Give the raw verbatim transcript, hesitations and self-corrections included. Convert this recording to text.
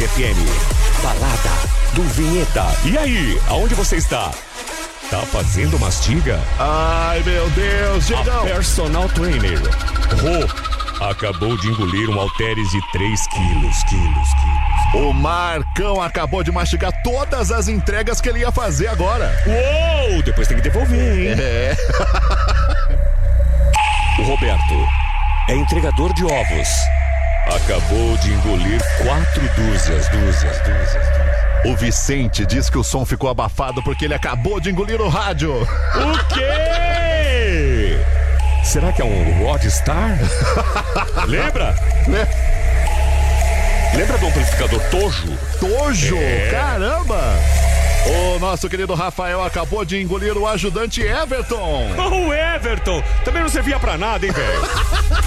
Vibe F M. Balada do Vinheta. E aí, aonde você está? Tá fazendo mastiga? Ai, meu Deus, Diegão. A personal trainer, Rô, acabou de engolir um halteres de três quilos, quilos, quilos. O Marcão acabou de mastigar todas as entregas que ele ia fazer agora. Uou, depois tem que devolver, hein? É. O Roberto é entregador de ovos. Acabou de engolir quatro dúzias, dúzias, dúzias, dúzias. O Vicente diz que o som ficou abafado porque ele acabou de engolir o rádio. O quê? Será que é um Rodstar? Lembra? Lembra do amplificador Tojo? Tojo? É. Caramba! O nosso querido Rafael acabou de engolir o ajudante Everton. O Everton! Também não servia pra nada, hein, velho?